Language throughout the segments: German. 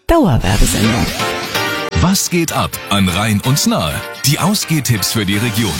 Dauerwerbesendung. Was geht ab an Rhein und Nahe? Die Ausgehtipps für die Region.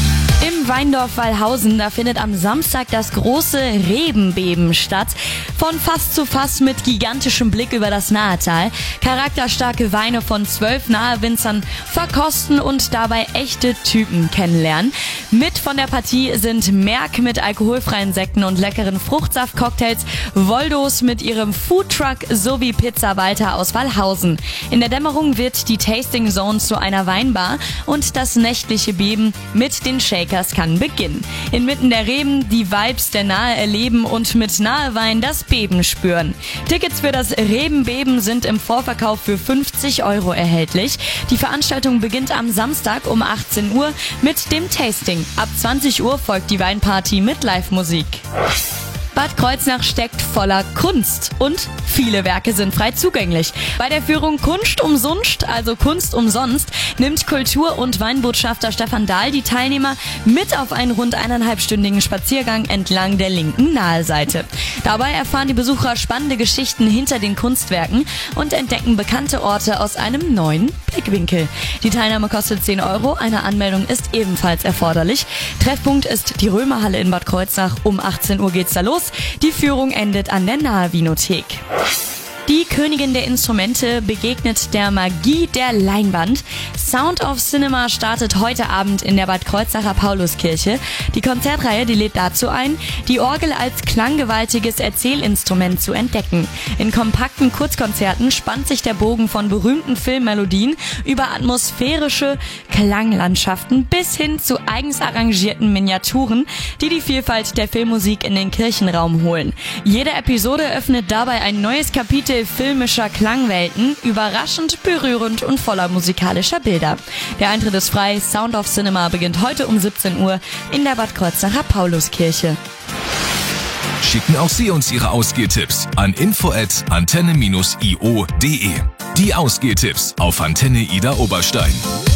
Im Weindorf Wallhausen, da findet am Samstag das große Rebenbeben statt. Von Fass zu Fass mit gigantischem Blick über das Nahetal. Charakterstarke Weine von 12 Nahewinzern verkosten und dabei echte Typen kennenlernen. Mit von der Partie sind Merck mit alkoholfreien Sekten und leckeren Fruchtsaftcocktails, Woldos mit ihrem Foodtruck sowie Pizza Walter aus Wallhausen. In der Dämmerung wird die Tasting Zone zu einer Weinbar und das nächtliche Beben mit den Shakers kann beginnen. Inmitten der Reben die Vibes der Nahe erleben und mit Nahewein das Beben spüren. Tickets für das Rebenbeben sind im Vorverkauf für 50 € erhältlich. Die Veranstaltung beginnt am Samstag um 18 Uhr mit dem Tasting. Ab 20 Uhr folgt die Weinparty mit Live-Musik. Bad Kreuznach steckt voller Kunst und viele Werke sind frei zugänglich. Bei der Führung Kunst umsonst, also Kunst umsonst, nimmt Kultur- und Weinbotschafter Stefan Dahl die Teilnehmer mit auf einen rund 1,5-stündigen Spaziergang entlang der linken Naheseite. Dabei erfahren die Besucher spannende Geschichten hinter den Kunstwerken und entdecken bekannte Orte aus einem neuen Blickwinkel. Die Teilnahme kostet 10 €, eine Anmeldung ist ebenfalls erforderlich. Treffpunkt ist die Römerhalle in Bad Kreuznach, um 18 Uhr geht's da los. Die Führung endet an der Nahe-Vinothek. Die Königin der Instrumente begegnet der Magie der Leinwand. Sound of Cinema startet heute Abend in der Bad Kreuznacher Pauluskirche. Die Konzertreihe, die lädt dazu ein, die Orgel als klanggewaltiges Erzählinstrument zu entdecken. In kompakten Kurzkonzerten spannt sich der Bogen von berühmten Filmmelodien über atmosphärische Klanglandschaften bis hin zu eigens arrangierten Miniaturen, die die Vielfalt der Filmmusik in den Kirchenraum holen. Jede Episode öffnet dabei ein neues Kapitel filmischer Klangwelten, überraschend, berührend und voller musikalischer Bilder. Der Eintritt ist frei. Sound of Cinema beginnt heute um 17 Uhr in der Bad Kreuznacher Pauluskirche. Schicken auch Sie uns Ihre Ausgehtipps an info@antenne-io.de. Die Ausgehtipps auf Antenne Ida Oberstein.